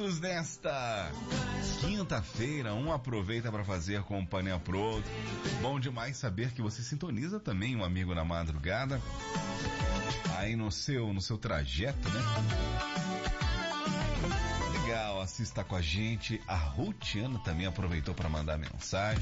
amigos desta quinta-feira, um aproveita para fazer companhia pro outro. Bom demais saber que você sintoniza também um amigo na madrugada, aí no seu trajeto, né? Legal, assista com a gente. A Rutiana também aproveitou para mandar mensagem.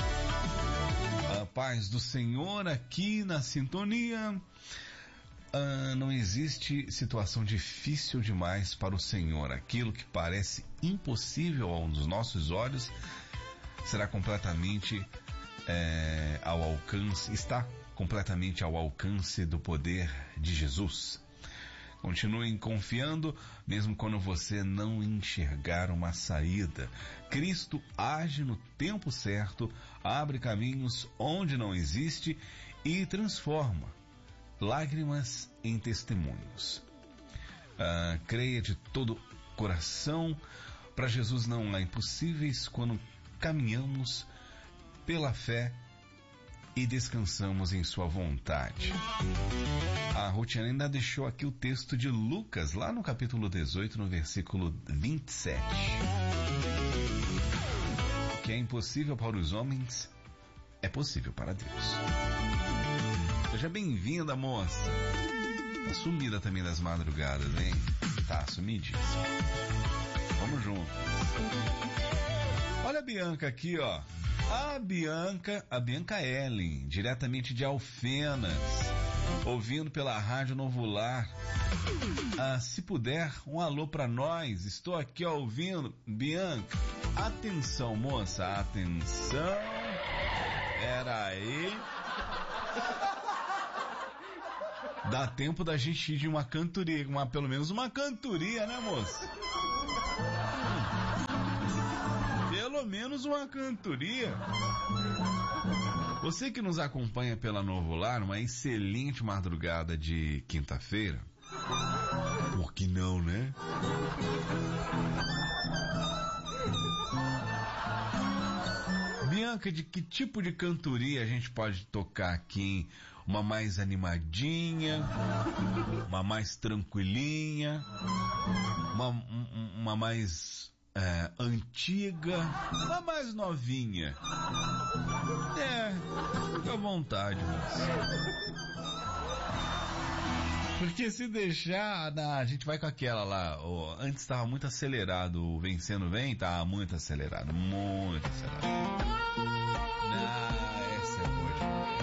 A paz do Senhor aqui na sintonia. Não existe situação difícil demais para o Senhor. Aquilo que parece impossível aos nossos olhos será completamente ao alcance, está completamente ao alcance do poder de Jesus. Continuem confiando, mesmo quando você não enxergar uma saída. Cristo age no tempo certo, abre caminhos onde não existe e transforma lágrimas em testemunhos. Creia de todo coração. Para Jesus não há impossíveis quando caminhamos pela fé e descansamos em sua vontade. A Ruth ainda deixou aqui o texto de Lucas, lá no capítulo 18, no versículo 27. O que é impossível para os homens é possível para Deus. Seja bem-vinda, moça. Tá sumida também das madrugadas, hein? Tá, sumidíssima. Vamos juntos. Olha a Bianca aqui, ó. A Bianca Ellen, diretamente de Alfenas, ouvindo pela Rádio Novo Lar. Se puder, um alô pra nós. Estou aqui ouvindo. Bianca, atenção, moça, atenção. Pera aí. Dá tempo da gente ir de uma cantoria, pelo menos uma cantoria, né, moça? Pelo menos uma cantoria. Você que nos acompanha pela Novo Lar, uma excelente madrugada de quinta-feira. Por que não, né? Bianca, de que tipo de cantoria a gente pode tocar aqui? Uma mais animadinha, uma mais tranquilinha, uma mais antiga, uma mais novinha. Fica à vontade, moça. Porque se deixar, a gente vai com aquela lá. Antes estava muito acelerado, o Vencendo Vem, estava muito acelerado, muito acelerado. Essa é boa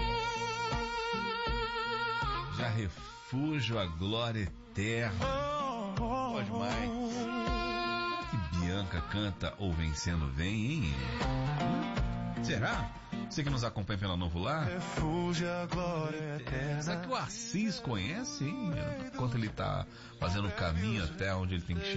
demais. Já refúgio a glória eterna. Pode mais. Que Bianca canta ou Vencendo Vem, hein? Será? Você que nos acompanha pela Novo Lar? Refúgio a glória eterna. Será que o Assis conhece, hein? Enquanto ele tá fazendo o caminho até onde ele tem que chegar.